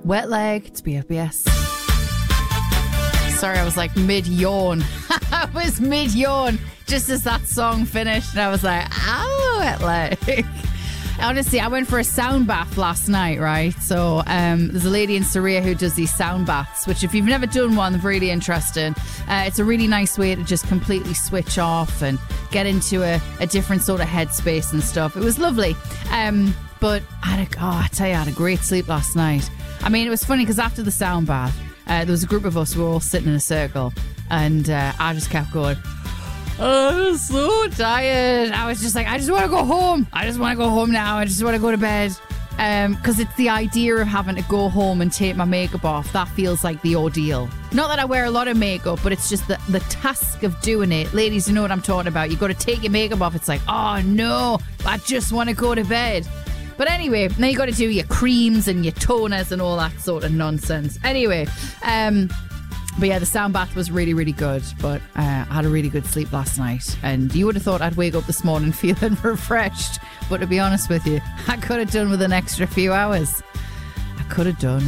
Wet Leg, it's BFBS. Sorry, I was like mid-yawn. I was mid-yawn just as that song finished, and I was like, ow, Wet Leg. Honestly, I went for a sound bath last night, right? So there's a lady in Surrey who does these sound baths, which if you've never done one, they're really interesting. It's a really nice way to just completely switch off and get into a different sort of headspace and stuff. It was lovely. But I tell you, I had a great sleep last night. I mean, it was funny because after the sound bath, there was a group of us who were all sitting in a circle, and I just kept going, I'm so tired. I was just like, I just want to go home. I just want to go home now. I just want to go to bed. Because it's the idea of having to go home and take my makeup off. That feels like the ordeal. Not that I wear a lot of makeup, but it's just the task of doing it. Ladies, you know what I'm talking about. You've got to take your makeup off. It's like, oh no, I just want to go to bed. But anyway, now you got to do your creams and your toners and all that sort of nonsense. Anyway, but yeah, the sound bath was really, really good. But I had a really good sleep last night. And you would have thought I'd wake up this morning feeling refreshed. But to be honest with you, I could have done with an extra few hours. But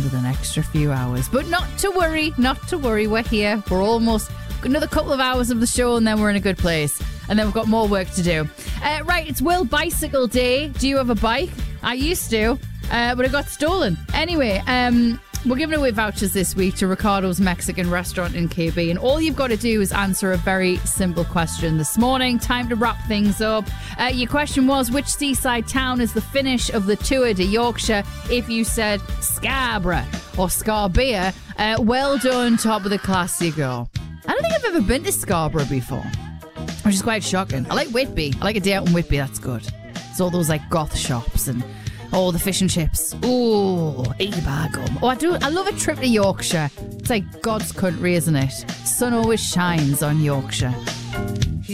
not to worry. We're here. We're almost another couple of hours of the show and then we're in a good place. And then we've got more work to do. Right, it's World Bicycle Day. Do you have a bike? I used to, but it got stolen. Anyway, we're giving away vouchers this week to Ricardo's Mexican restaurant in KB. And all you've got to do is answer a very simple question this morning. Time to wrap things up. Your question was, which seaside town is the finish of the Tour de Yorkshire? If you said Scarborough or Scarborough, well done, top of the class you go. I don't think I've ever been to Scarborough before, which is quite shocking. I like Whitby. I like a day out in Whitby. That's good. It's all those like goth shops and all the fish and chips. Ooh, Ebargum. Oh, I love a trip to Yorkshire. It's like God's country, isn't it? Sun always shines on Yorkshire.